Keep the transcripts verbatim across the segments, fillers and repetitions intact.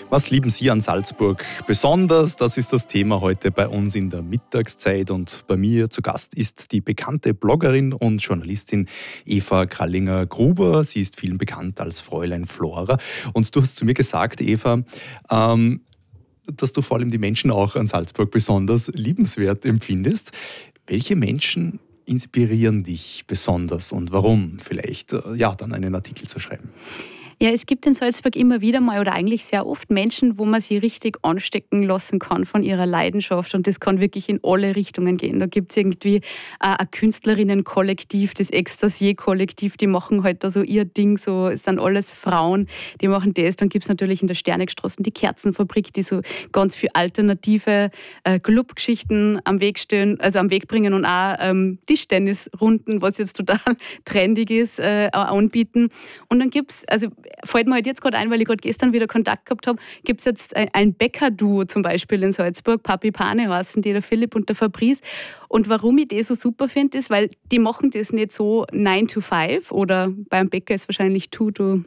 Was lieben Sie an Salzburg besonders? Das ist das Thema heute bei uns in der Mittagszeit. Und bei mir zu Gast ist die bekannte Bloggerin und Journalistin Eva Krallinger-Gruber. Sie ist vielen bekannt als Fräulein Flora. Und du hast zu mir gesagt, Eva, ähm, dass du vor allem die Menschen auch an Salzburg besonders liebenswert empfindest. Welche Menschen inspirieren dich besonders und warum? Vielleicht ja, dann einen Artikel zu schreiben. Ja, es gibt in Salzburg immer wieder mal oder eigentlich sehr oft Menschen, wo man sie richtig anstecken lassen kann von ihrer Leidenschaft, und das kann wirklich in alle Richtungen gehen. Da gibt es irgendwie äh, ein Künstlerinnen-Kollektiv, das Ekstasier-Kollektiv, die machen halt da so ihr Ding, so, es sind alles Frauen, die machen das. Dann gibt es natürlich in der Sternigstraße die Kerzenfabrik, die so ganz viel alternative äh, Clubgeschichten am Weg stehen, also am Weg bringen und auch ähm, Tischtennisrunden, was jetzt total trendig ist, äh, anbieten. Und dann gibt es, also fällt mir halt jetzt gerade ein, weil ich gerade gestern wieder Kontakt gehabt habe, gibt es jetzt ein, ein Bäcker-Duo zum Beispiel in Salzburg, Papi Pane heißen die, der Philipp und der Fabrice. Und warum ich die so super finde, ist, weil die machen das nicht so nine to five oder beim Bäcker ist wahrscheinlich two to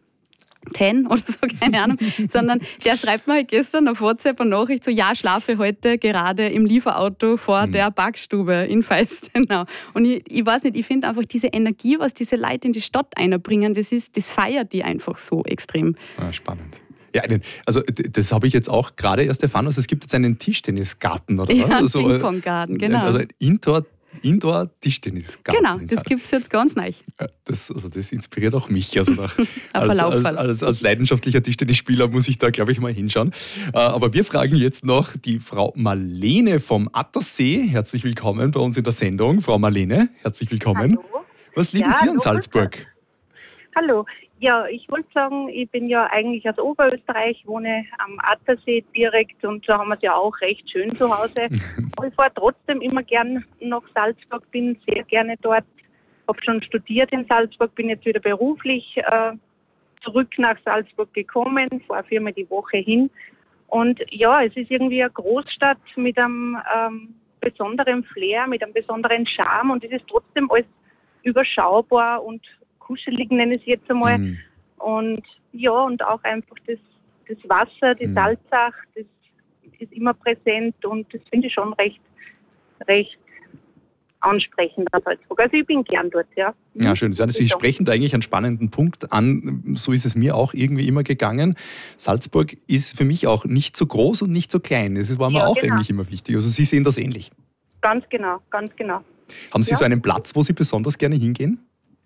ten oder so, keine Ahnung, sondern der schreibt mir halt gestern auf WhatsApp eine Nachricht so, ja, schlafe heute gerade im Lieferauto vor mhm. der Backstube in Feistenau. Und ich, ich weiß nicht, ich finde einfach diese Energie, was diese Leute in die Stadt einbringen, das ist, das feiert die einfach so extrem. Ah, spannend. Ja, also das habe ich jetzt auch gerade erst erfahren, also es gibt jetzt einen Tischtennisgarten, oder was? Ja, einen also, Ping-Pong-Garten, genau. Also ein Indoor Indoor-Tischtennisgarten. Genau, das gibt es jetzt ganz neu. Das, also das inspiriert auch mich. Also nach, als, als, als, als leidenschaftlicher Tischtennisspieler muss ich da, glaube ich, mal hinschauen. Aber wir fragen jetzt noch die Frau Marlene vom Attersee. Herzlich willkommen bei uns in der Sendung. Frau Marlene, herzlich willkommen. Hallo. Was lieben ja, Sie an hallo. Salzburg? Hallo. Ja, ich wollte sagen, ich bin ja eigentlich aus Oberösterreich, wohne am Attersee direkt und da haben wir es ja auch recht schön zu Hause. Aber ich fahre trotzdem immer gern nach Salzburg, bin sehr gerne dort, habe schon studiert in Salzburg, bin jetzt wieder beruflich äh, zurück nach Salzburg gekommen, fahre viermal die Woche hin. Und ja, es ist irgendwie eine Großstadt mit einem ähm, besonderen Flair, mit einem besonderen Charme, und es ist trotzdem alles überschaubar und kuschelig, nenne ich es jetzt einmal. Mhm. Und ja, und auch einfach das, das Wasser, die mhm. Salzach, das ist immer präsent, und das finde ich schon recht, recht ansprechend an Salzburg. Also ich bin gern dort, ja. Ja, schön. Sie sprechen da eigentlich einen spannenden Punkt an. So ist es mir auch irgendwie immer gegangen. Salzburg ist für mich auch nicht so groß und nicht so klein. Das war mir ja, auch genau. eigentlich immer wichtig. Also Sie sehen das ähnlich. Ganz genau, ganz genau. Haben Sie ja. so einen Platz, wo Sie besonders gerne hingehen?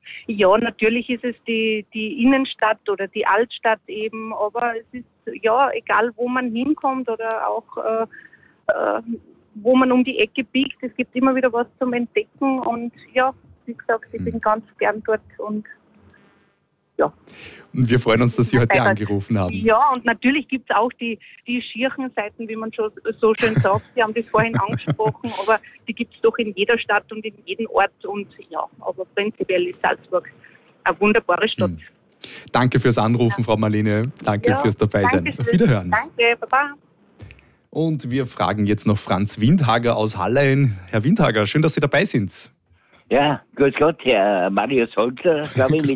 Ja, natürlich ist es die, die Innenstadt oder die Altstadt eben, aber es ist ja egal, wo man hinkommt oder auch äh, äh, wo man um die Ecke biegt, es gibt immer wieder was zum Entdecken, und ja, wie gesagt, ich bin ganz gern dort und ja. Und wir freuen uns, dass Sie heute angerufen haben. Ja, und natürlich gibt es auch die, die schierchen Seiten, wie man schon so schön sagt. Sie haben das vorhin angesprochen, aber die gibt es doch in jeder Stadt und in jedem Ort. Und ja, aber prinzipiell ist Salzburg eine wunderbare Stadt. Mhm. Danke fürs Anrufen, ja. Frau Marlene. Danke ja, fürs Dabeisein. Auf Wiederhören. Danke, Baba. Und wir fragen jetzt noch Franz Windhager aus Hallein. Herr Windhager, schön, dass Sie dabei sind. Ja, grüß Gott, Herr Marius Holzer, glaube ich, mit